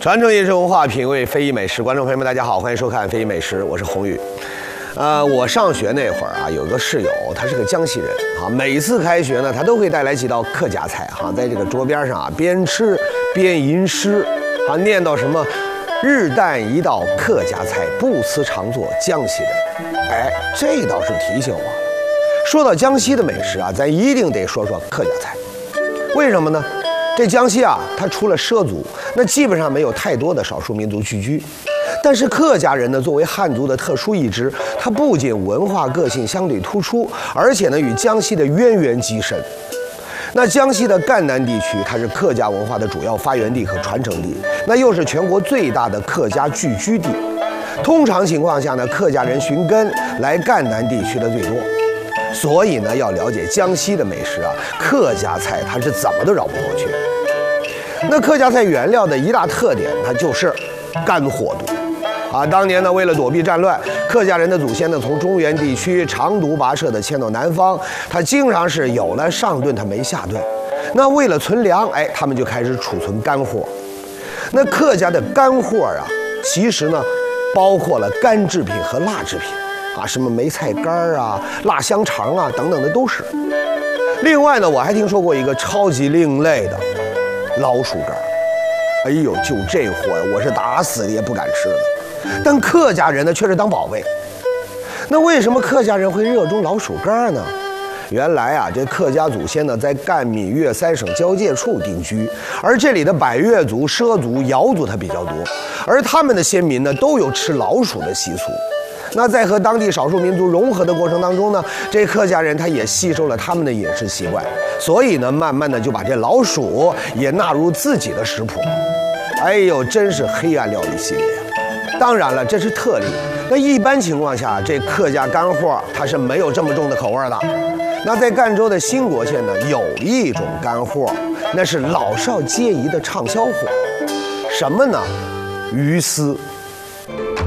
传承饮食文化，品味非遗美食。观众朋友们，大家好，欢迎收看《非遗美食》，我是宏宇。我上学那会儿啊，有个室友，他是个江西人啊。每次开学呢，他都会带来几道客家菜哈，在这个桌边上啊，边吃边吟诗啊，念叨什么“日啖一道客家菜，不辞常作江西人”。哎，这倒是提醒我了。说到江西的美食啊，咱一定得说说客家菜。为什么呢？这江西啊，它除了畲族，那基本上没有太多的少数民族聚居。但是客家人呢，作为汉族的特殊一支，它不仅文化个性相对突出，而且呢，与江西的渊源极深。那江西的赣南地区，它是客家文化的主要发源地和传承地，那又是全国最大的客家聚居地。通常情况下呢，客家人寻根来赣南地区的最多。所以呢，要了解江西的美食啊，客家菜它是怎么都绕不过去。那客家菜原料的一大特点，它就是干货多啊。当年呢，为了躲避战乱，客家人的祖先呢，从中原地区长途跋涉的迁到南方，他经常是有了上顿，他没下顿。那为了存粮，他们就开始储存干货。那客家的干货啊，其实呢，包括了干制品和辣制品。啊，什么梅菜干啊、辣香肠啊等等的都是。另外呢，我还听说过一个超级另类的老鼠干。哎呦，就这货我是打死也不敢吃的。但客家人呢，却是当宝贝。那为什么客家人会热衷老鼠干呢？原来啊，这客家祖先呢，在赣闽粤三省交界处定居，而这里的百越族、畲族、瑶族它比较多，而他们的先民呢，都有吃老鼠的习俗。那在和当地少数民族融合的过程当中呢，这客家人他也吸收了他们的饮食习惯，所以呢，慢慢的就把这老鼠也纳入自己的食谱。哎呦，真是黑暗料理系列。当然了，这是特例。那一般情况下，这客家干货它是没有这么重的口味的。那在赣州的兴国县呢，有一种干货，那是老少皆宜的畅销货。什么呢？鱼丝。